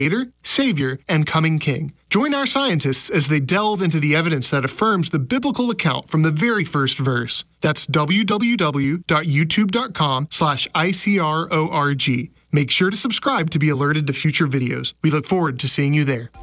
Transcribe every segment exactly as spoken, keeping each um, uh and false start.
Creator, Savior, and coming King. Join our scientists as they delve into the evidence that affirms the biblical account from the very first verse. That's www.youtube.com slash ICRORG. Make sure to subscribe to be alerted to future videos. We look forward to seeing you there.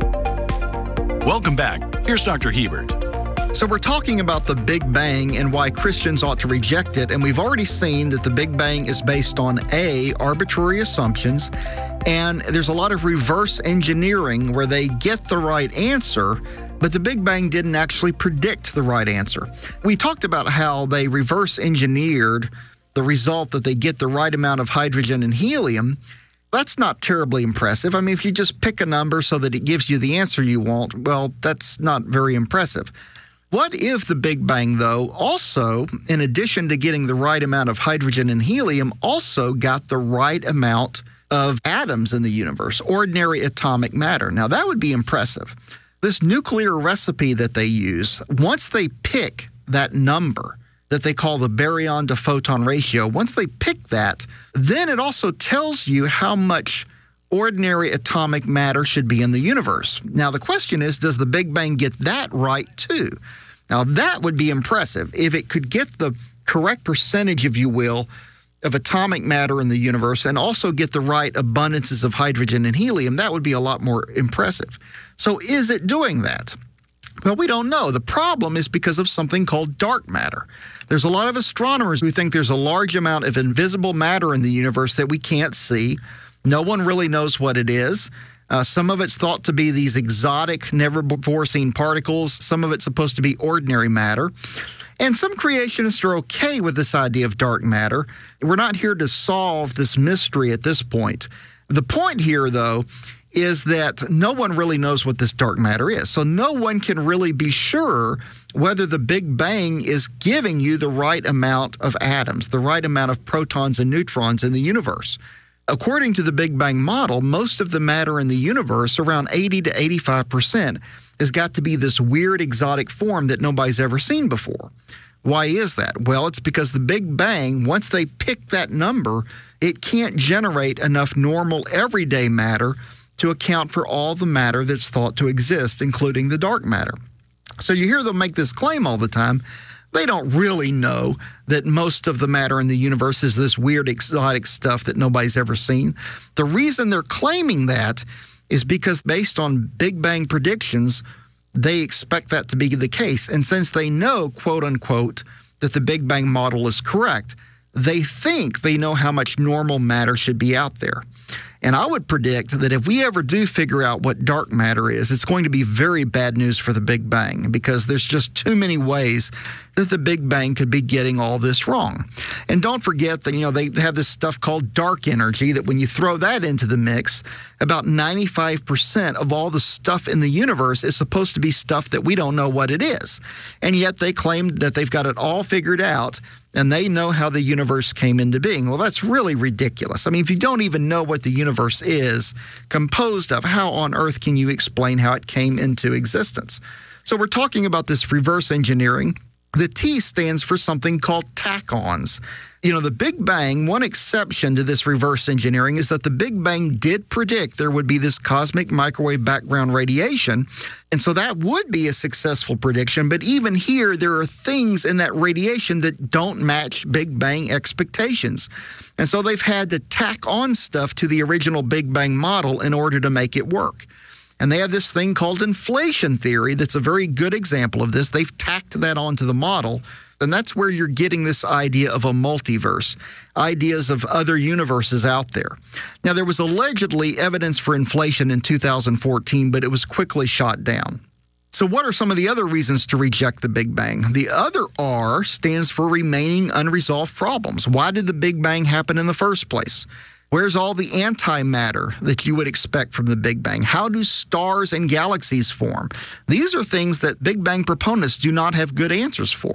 Welcome back. Here's Doctor Hebert. So we're talking about the Big Bang and why Christians ought to reject it. And we've already seen that the Big Bang is based on A, arbitrary assumptions, and there's a lot of reverse engineering where they get the right answer, but the Big Bang didn't actually predict the right answer. We talked about how they reverse engineered the result that they get the right amount of hydrogen and helium. That's not terribly impressive. I mean, if you just pick a number so that it gives you the answer you want, well, that's not very impressive. What if the Big Bang, though, also, in addition to getting the right amount of hydrogen and helium, also got the right amount of atoms in the universe, ordinary atomic matter? Now, that would be impressive. This nuclear recipe that they use, once they pick that number that they call the baryon to photon ratio, once they pick that, then it also tells you how much ordinary atomic matter should be in the universe. Now, the question is, does the Big Bang get that right too? Now, that would be impressive. If it could get the correct percentage, if you will, of atomic matter in the universe and also get the right abundances of hydrogen and helium, that would be a lot more impressive. So is it doing that? Well, we don't know. The problem is because of something called dark matter. There's a lot of astronomers who think there's a large amount of invisible matter in the universe that we can't see. No one really knows what it is. Uh, some of it's thought to be these exotic, never-before-seen particles. Some of it's supposed to be ordinary matter. And some creationists are okay with this idea of dark matter. We're not here to solve this mystery at this point. The point here, though, is that no one really knows what this dark matter is. So no one can really be sure whether the Big Bang is giving you the right amount of atoms, the right amount of protons and neutrons in the universe. According to the Big Bang model, most of the matter in the universe, around eighty to eighty-five percent, has got to be this weird exotic form that nobody's ever seen before. Why is that? Well, it's because the Big Bang, once they pick that number, it can't generate enough normal everyday matter to account for all the matter that's thought to exist, including the dark matter. So you hear them make this claim all the time. They don't really know that most of the matter in the universe is this weird exotic stuff that nobody's ever seen. The reason they're claiming that is because based on Big Bang predictions, they expect that to be the case. And since they know, quote unquote, that the Big Bang model is correct, they think they know how much normal matter should be out there. And I would predict that if we ever do figure out what dark matter is, it's going to be very bad news for the Big Bang because there's just too many ways that the Big Bang could be getting all this wrong. And don't forget that, you know, they have this stuff called dark energy that when you throw that into the mix, about ninety-five percent of all the stuff in the universe is supposed to be stuff that we don't know what it is. And yet they claim that they've got it all figured out and they know how the universe came into being. Well, that's really ridiculous. I mean, if you don't even know what the universe is composed of, how on earth can you explain how it came into existence? So we're talking about this reverse engineering. The T stands for something called tachons. You know, the Big Bang, one exception to this reverse engineering is that the Big Bang did predict there would be this cosmic microwave background radiation. And so that would be a successful prediction. But even here, there are things in that radiation that don't match Big Bang expectations. And so they've had to tack on stuff to the original Big Bang model in order to make it work. And they have this thing called inflation theory that's a very good example of this. They've tacked that onto the model, and that's where you're getting this idea of a multiverse, ideas of other universes out there. Now, there was allegedly evidence for inflation in two thousand fourteen, but it was quickly shot down. So what are some of the other reasons to reject the Big Bang? The other R stands for remaining unresolved problems. Why did the Big Bang happen in the first place? Where's all the antimatter that you would expect from the Big Bang? How do stars and galaxies form? These are things that Big Bang proponents do not have good answers for.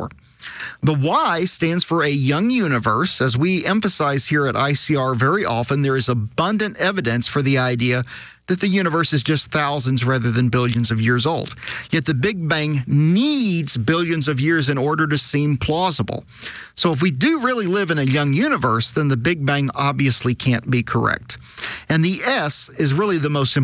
The Y stands for a young universe. As we emphasize here at I C R very often, there is abundant evidence for the idea that the universe is just thousands rather than billions of years old. Yet the Big Bang needs billions of years in order to seem plausible. So if we do really live in a young universe, then the Big Bang obviously can't be correct. And the S is really the most important.